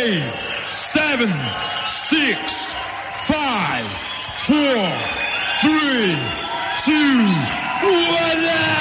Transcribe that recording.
8, 7, 6, 5, 4, 3, 2, 1.